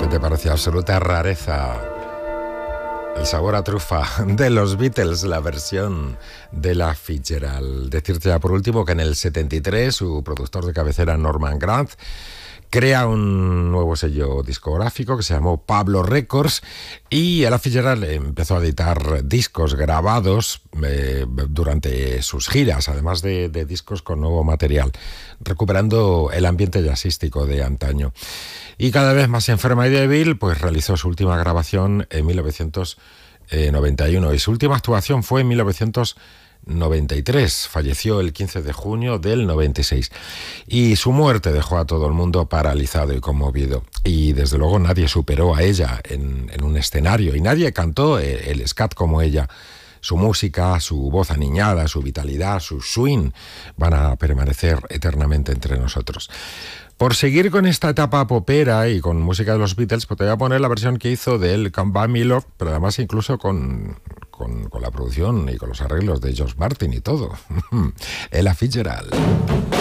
¿Qué te pareció? Absoluta rareza. El sabor a trufa de los Beatles, la versión de Ella Fitzgerald. Decirte ya por último que en el 73 su productor de cabecera Norman Granz crea un nuevo sello discográfico que se llamó Pablo Records y Ella Fitzgerald empezó a editar discos grabados durante sus giras, además de discos con nuevo material, recuperando el ambiente jazzístico de antaño. Y cada vez más enferma y débil, pues realizó su última grabación en 1991 y su última actuación fue en 1993. Falleció el 15 de junio del 96 y su muerte dejó a todo el mundo paralizado y conmovido, y desde luego nadie superó a ella en un escenario y nadie cantó el scat como ella. Su música, su voz aniñada, su vitalidad, su swing van a permanecer eternamente entre nosotros. Por seguir con esta etapa popera y con música de los Beatles, pues te voy a poner la versión que hizo del Come By Me Love, pero además incluso con la producción y con los arreglos de George Martin y todo. Ella Fitzgerald.